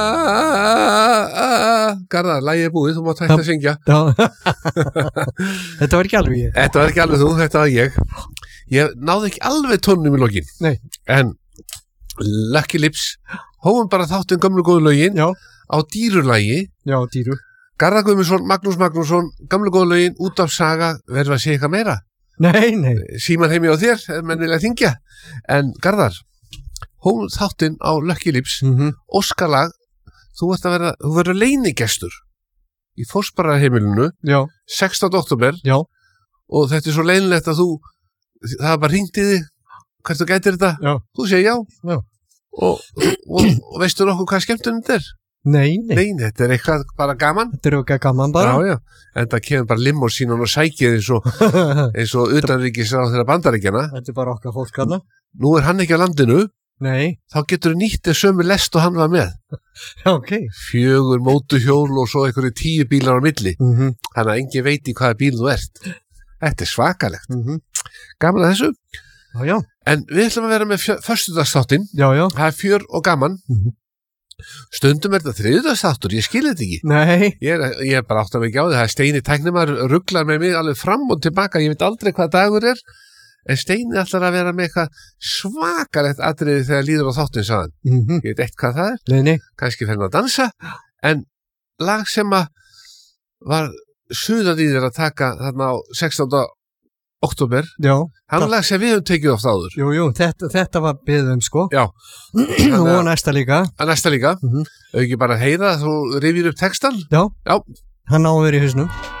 Garðar, lagið er búið, þú mátt hægt að syngja. Þetta var ekki alveg ég. Þetta var ekki alveg þú, þetta var ég. Ég náði ekki alveg tónum í lokin. Nei. En Lucky Lips hófum bara þáttinn gömlu góðu lögin Já. á dýrulagi. Já, dýru. Garðar Guðmundsson, Magnús Magnússon, gömlu góðu lögin, út af saga, verður að segja eitthvað meira. Nei. Síman heimi á þér, mennilega þingja. En Garðar, hófum þáttinn á Lucky Lips, Óskarlag, þú verður leynigestur í Fossbaraheimilinu, Já. 16. október. Já. Og þetta er svo leynilegt að það bara hringt í þig, hvert þú gætir þetta? Já. Þú segir já. Já. Og veistu nokkuð hvað skemmtunum þetta er? Nei. Nei, þetta er eitthvað bara gaman. Þetta er eitthvað gaman bara. Já. En það kemur bara limósínan og sækið eins og utanríkisráðherra Bandaríkjanna. Þetta er bara okkar fólk hana. Nú er hann ekki á landinu. Nei. Þá getur þú nýtt sömu lest og hann var með. Já, ok. 4 mótuhjól og svo einhverju 10 bílar á milli. Þannig að engin veit í hvaða bíl þú ert. Þetta er svakalegt. Gaman að þessu. Já. En við ætlum að vera með föstudagsþáttinn. Já. Það er fjör og gaman. Stundum er þetta þriðjudagsþáttur, ég skil þetta ekki. Nei. Ég er bara átt að mig ekki á því. Það er Steini tæknimar ruglar með mig alveg fram og tilbaka. Ég veit aldrei hvað dagur er. En Steini ætlar að vera með eitthvað svakalegt atriði þegar líður á þáttinn, sagðan. Ég veit eitt hvað það er. Nei. Kannski fyrir að dansa. En lag sem að var suðað í þér að taka þarna á 16. október. Já. Hann lag sem við höfum tekið oft áður. Jú, þetta var beðum, sko. Já. Og næsta líka. Næsta líka. Ekki bara heyra, þú rifir upp textan. Já. Já. Hann á að vera í hausnum.